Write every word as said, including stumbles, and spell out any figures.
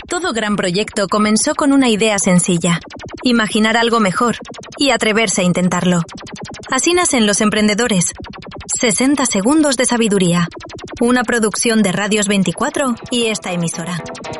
Todo gran proyecto comenzó con una idea sencilla: imaginar algo mejor y atreverse a intentarlo. Así nacen los emprendedores. sesenta segundos de sabiduría. Una producción de Radios veinticuatro y esta emisora.